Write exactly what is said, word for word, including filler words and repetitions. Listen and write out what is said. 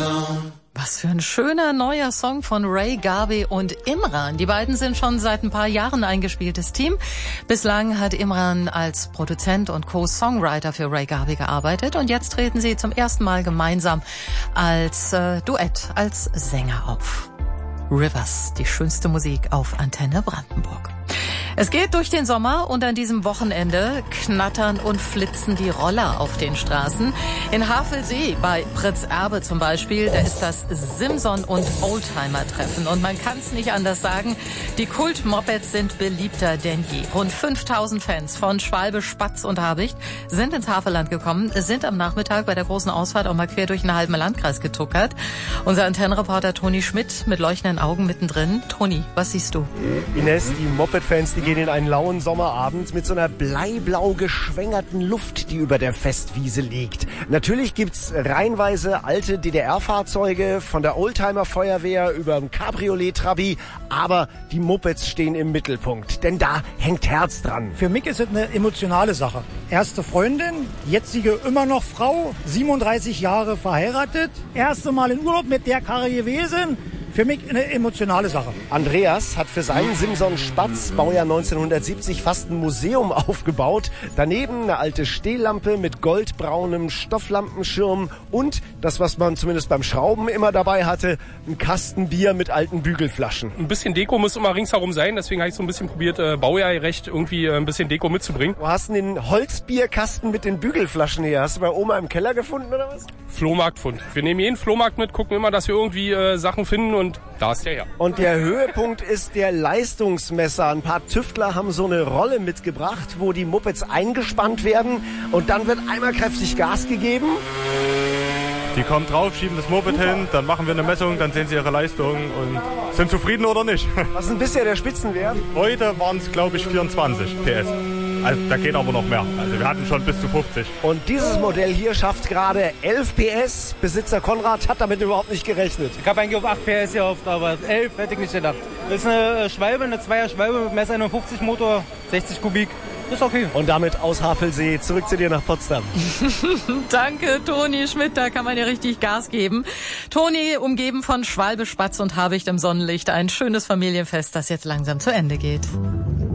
Was für ein schöner neuer Song von Ray Garvey und Imran. Die beiden sind schon seit ein paar Jahren ein eingespieltes Team. Bislang hat Imran als Produzent und Co-Songwriter für Ray Garvey gearbeitet und jetzt treten sie zum ersten Mal gemeinsam als äh, Duett, als Sänger auf. Rivers, die schönste Musik auf Antenne Brandenburg. Es geht durch den Sommer und an diesem Wochenende knattern und flitzen die Roller auf den Straßen. In Havelsee bei Fritz Erbe zum Beispiel, da ist das Simson- und Oldtimer-Treffen. Und man kann es nicht anders sagen, die Kult-Mopeds sind beliebter denn je. Rund fünftausend Fans von Schwalbe, Spatz und Habicht sind ins Havelland gekommen, sind am Nachmittag bei der großen Ausfahrt auch mal quer durch den halben Landkreis getuckert. Unser Antennenreporter Toni Schmidt mit leuchtenden Augen mittendrin. Toni, was siehst du? Ines, die Moped-Fans, die gehen in einen lauen Sommerabend mit so einer bleiblau geschwängerten Luft, die über der Festwiese liegt. Natürlich gibt's reihenweise alte D D R-Fahrzeuge, von der Oldtimer-Feuerwehr über den Cabriolet-Trabi, aber die Mopeds stehen im Mittelpunkt, denn da hängt Herz dran. Für mich ist es eine emotionale Sache. Erste Freundin, jetzige immer noch Frau, siebenunddreißig Jahre verheiratet, erste Mal in Urlaub mit der Karre gewesen. Für mich eine emotionale Sache. Andreas hat für seinen Simson Spatz, Baujahr neunzehnhundertsiebzig, fast ein Museum aufgebaut. Daneben eine alte Stehlampe mit goldbraunem Stofflampenschirm und das, was man zumindest beim Schrauben immer dabei hatte, ein Kasten Bier mit alten Bügelflaschen. Ein bisschen Deko muss immer ringsherum sein, deswegen habe ich so ein bisschen probiert, äh, baujahrgerecht irgendwie äh, ein bisschen Deko mitzubringen. Wo hast du den Holzbierkasten mit den Bügelflaschen her? Hast du bei Oma im Keller gefunden oder was? Flohmarktfund. Wir nehmen jeden Flohmarkt mit, gucken immer, dass wir irgendwie äh, Sachen finden und da ist der her. Und der Höhepunkt ist der Leistungsmesser. Ein paar Tüftler haben so eine Rolle mitgebracht, wo die Mopeds eingespannt werden und dann wird einmal kräftig Gas gegeben. Die kommen drauf, schieben das Moped hin, dann machen wir eine Messung, dann sehen sie ihre Leistung und sind zufrieden oder nicht. Was ist denn bisher der Spitzenwert? Heute waren es, glaube ich, vierundzwanzig P S. Also da geht aber noch mehr. Also wir hatten schon bis zu fünfzig. Und dieses Modell hier schafft gerade elf P S. Besitzer Konrad hat damit überhaupt nicht gerechnet. Ich habe eigentlich auf acht P S gehofft, aber elf hätte ich nicht gedacht. Das ist eine Schwalbe, eine Zweier-Schwalbe mit Messer einundfünfzig Motor, sechzig Kubik. Das ist okay. Und damit aus Havelsee zurück zu dir nach Potsdam. Danke, Toni Schmidt, da kann man ja richtig Gas geben. Toni, umgeben von Schwalbe, Spatz und Habicht im Sonnenlicht. Ein schönes Familienfest, das jetzt langsam zu Ende geht.